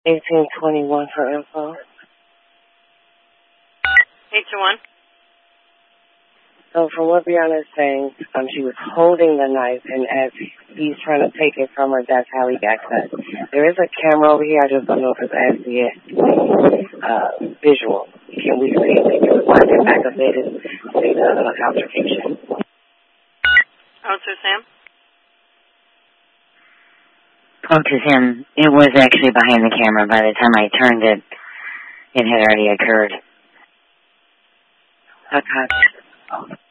1821 for info. 821. So from what Brianna is saying, she was holding the knife, and as he's trying to take it from her, that's how he got cut. There is a camera over here. I just don't know if it's actually visual. Can we see if we can wind it back a bit and see the altercation? Officer Sam? Spoke to him. It was actually behind the camera. By the time I turned it, it had already occurred. Okay.